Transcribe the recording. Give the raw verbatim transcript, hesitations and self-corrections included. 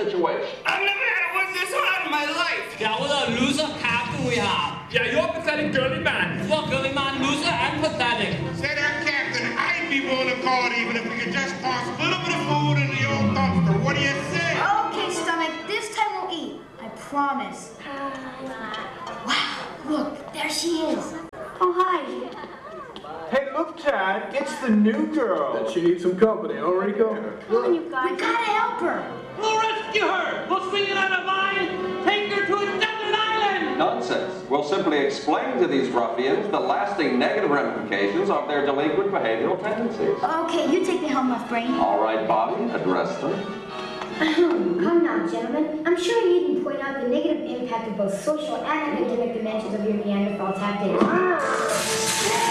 situation. I've never had to work this hard in my life. 有啦 ，loser 卡都會下。 Yeah, you're pathetic, girly man. You're girly man, loser and pathetic. Say there, Captain, I'd be willing to call it even if we could just toss a little bit of food in the old dumpster. What do you say? Okay, stomach, this time we'll eat. I promise. Wow, look, there she is. Oh, hi. Hey, look, Tad, it's the new girl. Then she needs some company, huh, Rico? Come on, you guys. We gotta help her. We'll rescue her. We'll swing it on a vine. Take her to a desert island. Nonsense. We'll simply explain to these ruffians the lasting negative ramifications of their delinquent behavioral tendencies. Okay, you take the helm off, Brain. All right, Bobby, address them. Come now, gentlemen. I'm sure you needn't point out the negative impact of both social and academic dimensions of your Neanderthal tactics.